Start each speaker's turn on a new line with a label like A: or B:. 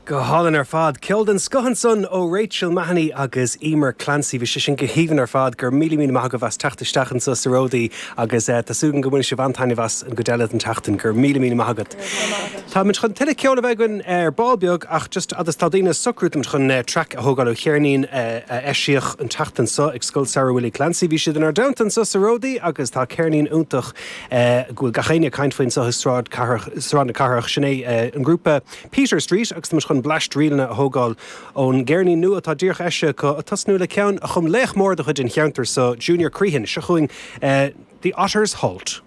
A: Go hálan ar fad ceoldan scohan son ó Rachel Mahoney agus Emer Clancy bhí sin go híomhann ar fad gur mí maithagah bheas teachtaisteachchan sa saródaí agus tasúgan go bhain se bhaintainna bheas an godeile an teachtain gur mí maithagad. Tá man chun tuile ceola bheitgann ar ballbeag ach just adas tá daoine socrút man chun track a thógáil ó chearnín eisiach an teachtain sa ag scoil Sarah Willie Clancy bhí siad an ar downtain sa saródaí agus tá cearnín úntach go gachéine caiint faoin sa srád na carach sinné an grúpa Peter Street agus tá chun blast rialna a thógáil ón géirní nua atá díoch eise go tasnú le ceann a chum léich mór do chud in cheantar sa Junior Crehan se chuing The Otters Halt.